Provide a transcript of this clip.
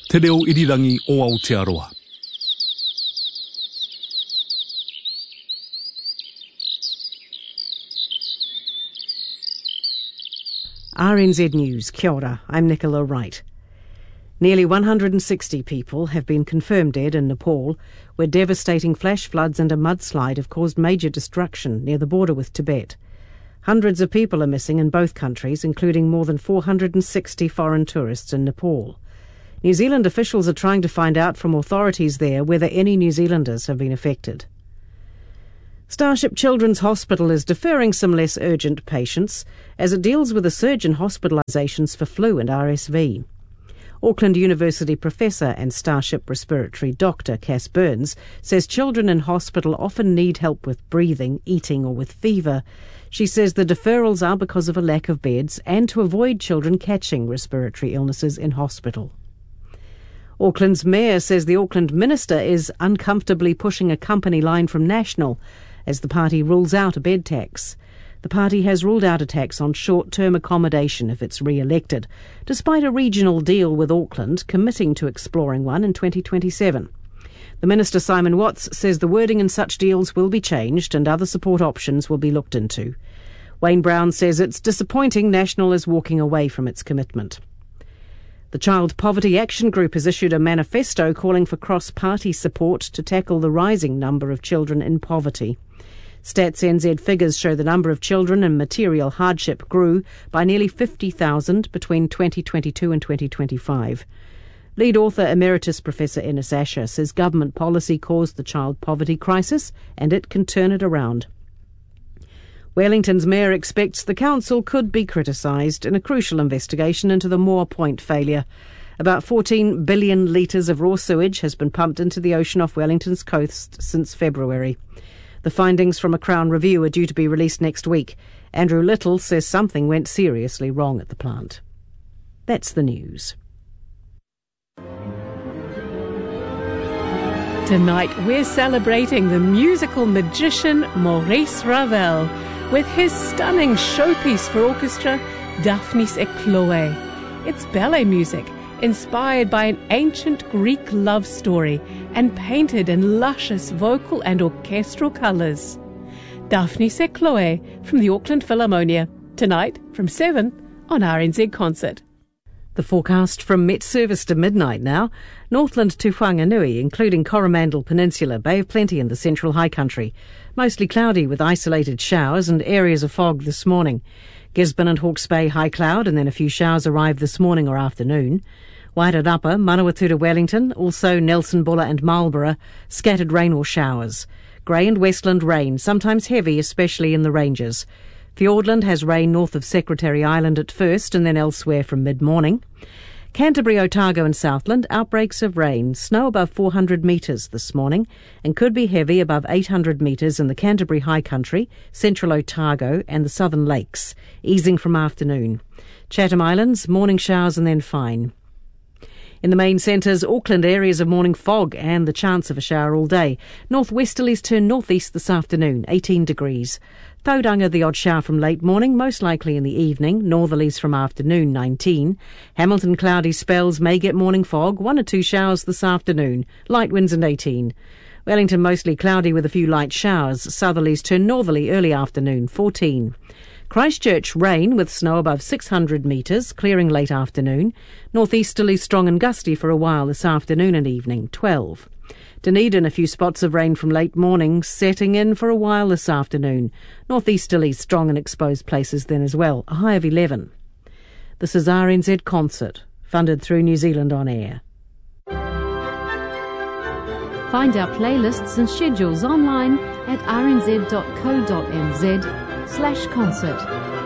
Te reo irirangi o Aotearoa. RNZ News, kia ora, I'm Nicola Wright. Nearly 160 people have been confirmed dead in Nepal, where devastating flash floods and a mudslide have caused major destruction near the border with Tibet. Hundreds of people are missing in both countries, including more than 460 foreign tourists in Nepal. New Zealand officials are trying to find out from authorities there whether any New Zealanders have been affected. Starship Children's Hospital is deferring some less urgent patients as it deals with a surge in hospitalisations for flu and RSV. Auckland University professor and Starship respiratory doctor Cass Burns says children in hospital often need help with breathing, eating or with fever. She says the deferrals are because of a lack of beds and to avoid children catching respiratory illnesses in hospital. Auckland's mayor says the Auckland minister is uncomfortably pushing a company line from National as the party rules out a bed tax. The party has ruled out a tax on short-term accommodation if it's re-elected, despite a regional deal with Auckland committing to exploring one in 2027. The Minister Simon Watts says the wording in such deals will be changed and other support options will be looked into. Wayne Brown says it's disappointing National is walking away from its commitment. The Child Poverty Action Group has issued a manifesto calling for cross-party support to tackle the rising number of children in poverty. Stats NZ figures show the number of children in material hardship grew by nearly 50,000 between 2022 and 2025. Lead author Emeritus Professor Ennis Asher says government policy caused the child poverty crisis and it can turn it around. Wellington's mayor expects the council could be criticised in a crucial investigation into the Moore Point failure. About 14 billion litres of raw sewage has been pumped into the ocean off Wellington's coast since February. The findings from a Crown review are due to be released next week. Andrew Little says something went seriously wrong at the plant. That's the news. Tonight we're celebrating the musical magician Maurice Ravel with his stunning showpiece for orchestra, Daphnis et Chloe. It's ballet music inspired by an ancient Greek love story and painted in luscious vocal and orchestral colours. Daphnis et Chloe from the Auckland Philharmonia, tonight from 7 on RNZ Concert. The forecast from Met Service to midnight now. Northland to Whanganui, including Coromandel Peninsula, Bay of Plenty and the Central High Country. Mostly cloudy with isolated showers and areas of fog this morning. Gisborne and Hawke's Bay, high cloud, and then a few showers arrive this morning or afternoon. Waiata Upper, Manawatu to Wellington, also Nelson Buller and Marlborough, scattered rain or showers. Grey and Westland rain, sometimes heavy, especially in the ranges. Fiordland has rain north of Secretary Island at first and then elsewhere from mid-morning. Canterbury, Otago and Southland, outbreaks of rain, snow above 400 metres this morning and could be heavy above 800 metres in the Canterbury High Country, Central Otago and the Southern Lakes, easing from afternoon. Chatham Islands, morning showers and then fine. In the main centres, Auckland, areas of morning fog and the chance of a shower all day. Northwesterlies turn northeast this afternoon, 18 degrees. Tauranga, the odd shower from late morning, most likely in the evening. Northerlies from afternoon, 19. Hamilton, cloudy spells, may get morning fog, 1 or 2 showers this afternoon. Light winds and 18. Wellington, mostly cloudy with a few light showers. Southerlies turn northerly early afternoon, 14. Christchurch, rain with snow above 600 metres, clearing late afternoon. Northeasterly strong and gusty for a while this afternoon and evening, 12. Dunedin, a few spots of rain from late morning, setting in for a while this afternoon. Northeasterly strong in exposed places then as well, a high of 11. This is RNZ Concert, funded through New Zealand On Air. Find our playlists and schedules online at rnz.co.nz/concert.